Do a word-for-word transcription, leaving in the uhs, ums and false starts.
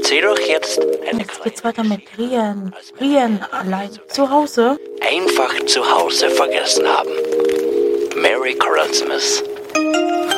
erzähl doch jetzt eine Jetzt geht's weiter mit Rian. Rian allein zu Hause. einfach zu Hause vergessen haben. Merry Christmas.